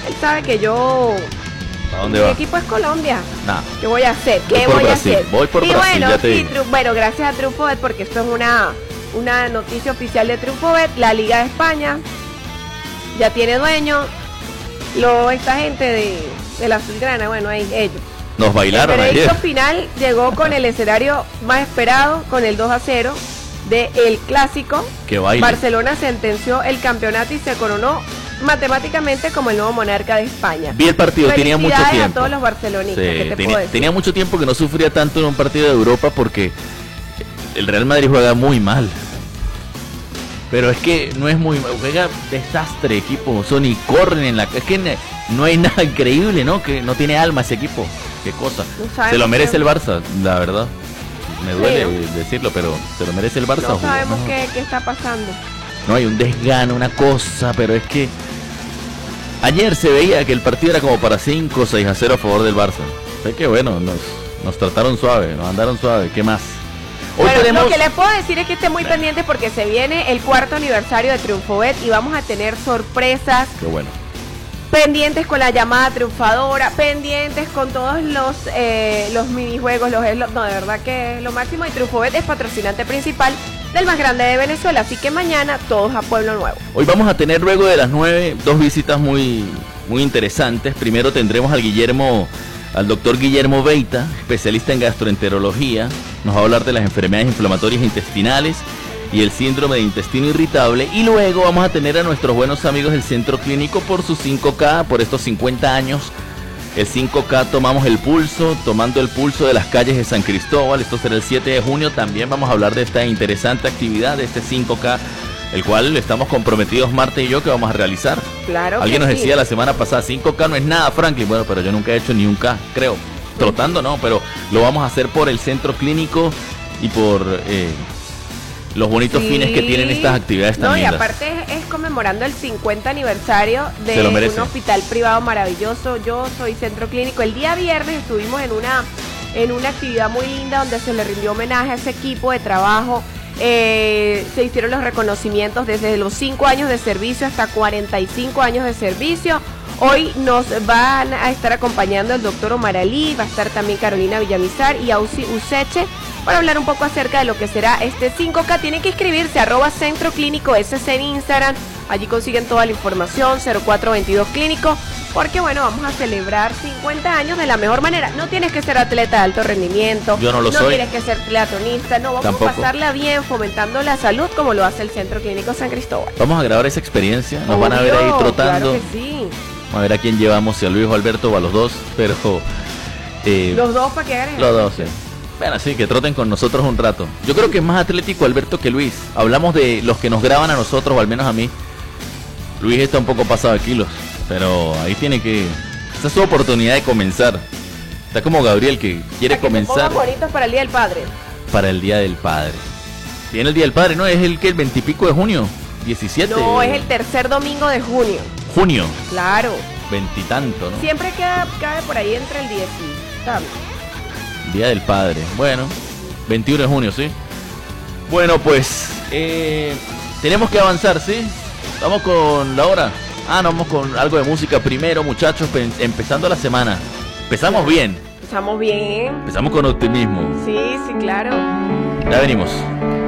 Él sabe que yo... ¿A dónde Mi va? equipo es Colombia. Nah. ¿Qué voy a hacer? ¿Qué Voy por voy a Brasil. hacer? Voy por y Brasil, bueno, ya te sí, digo. bueno, gracias a TrunfoBet, porque esto es una noticia oficial de TrunfoBet. La Liga de España ya tiene dueño. Esta gente de la Azulgrana, bueno, ahí ellos. Nos bailaron El ayer. veredicto final llegó con el escenario más esperado, con el 2-0 del Clásico. Que baile. Barcelona sentenció el campeonato y se coronó matemáticamente como el nuevo monarca de España. Vi el partido, tenía mucho Felicidades tiempo. a todos los barcelonistas, Sí, ¿qué te puedo tenía, decir? tenía mucho tiempo que no sufría tanto en un partido de Europa porque el Real Madrid juega muy mal. Pero es que no es muy... Juega desastre equipo. Son y corren en la... Es que no hay nada increíble, ¿no? Que no tiene alma ese equipo. Qué cosa. No sabemos Se lo merece qué- el Barça, la verdad. Me duele Sí, decirlo, pero se lo merece el Barça. No Julio. sabemos No. qué está pasando. No, hay un desgano, una cosa, pero es que ayer se veía que el partido era como para 5 o 6-0 a favor del Barça. Sé que bueno, nos trataron suave, nos andaron suave, ¿qué más? Hoy Bueno, tenemos... lo que les puedo decir es que estén muy pendientes porque se viene el 4º aniversario de TrunfoBet y vamos a tener sorpresas, Qué bueno. pendientes con la llamada triunfadora, pendientes con todos los minijuegos, no, de verdad que es lo máximo. Y TrunfoBet es patrocinante principal del más grande de Venezuela, así que mañana todos a Pueblo Nuevo. Hoy vamos a tener luego de las 9 dos visitas muy interesantes. Primero tendremos al doctor Guillermo Beita, especialista en gastroenterología. Nos va a hablar de las enfermedades inflamatorias intestinales y el síndrome de intestino irritable. Y luego vamos a tener a nuestros buenos amigos del Centro Clínico por su 5K, por estos 50 años. El 5K tomando el pulso de las calles de San Cristóbal. Esto será el 7 de junio. También vamos a hablar de esta interesante actividad, de este 5K, el cual estamos comprometidos Marta y yo que vamos a realizar. Claro. Alguien que nos sí. decía la semana pasada, 5K no es nada, Franklin. Bueno, pero yo nunca he hecho ni un K, creo. Trotando no, pero lo vamos a hacer por el Centro Clínico y por los bonitos fines que tienen estas actividades tan No, y lindas. aparte es conmemorando el 50 aniversario Se de lo merece. un hospital privado maravilloso. Yo soy Centro Clínico. El día viernes estuvimos en una actividad muy linda donde se le rindió homenaje a ese equipo de trabajo. Se hicieron los reconocimientos desde los 5 años de servicio hasta 45 años de servicio. Hoy nos van a estar acompañando el doctor Omar Ali, va a estar también Carolina Villamizar y Ausi Useche para hablar un poco acerca de lo que será este 5K. Tienen que inscribirse, @Centro Clínico SC en Instagram, allí consiguen toda la información, 0422 Clínico, porque bueno, vamos a celebrar 50 años de la mejor manera. No tienes que ser atleta de alto rendimiento, Yo no lo no soy. tienes que ser triatlonista, no, vamos Tampoco. a pasarla bien fomentando la salud como lo hace el Centro Clínico San Cristóbal. Vamos a grabar esa experiencia, nos van a ver ahí Obvio, trotando. Claro que sí. Vamos a ver a quién llevamos, si a Luis o a Alberto o a los dos, pero... Los dos para que hagan Los dos, sí. Bueno, sí, que troten con nosotros un rato. Yo creo que es más atlético Alberto que Luis. Hablamos de los que nos graban a nosotros, o al menos a mí. Luis está un poco pasado de kilos, pero ahí tiene que... Esa es su oportunidad de comenzar. Está como Gabriel que quiere Para que se comenzar pongan bonitos para el Día del Padre. para el Día del Padre. Viene el Día del Padre, ¿no? Es el que el 20 y pico de junio. 17. No, es el tercer domingo de junio. Junio. Claro. 20 y tanto, ¿no? Siempre cabe por ahí entre el 10 y tal. Día del Padre. Bueno, 21 de junio, ¿sí? Bueno, pues tenemos que avanzar, ¿sí? Vamos con la hora. No, vamos con algo de música primero, muchachos, empezando la semana. Empezamos bien, Estamos bien. empezamos con optimismo. Sí, sí, claro. Ya venimos.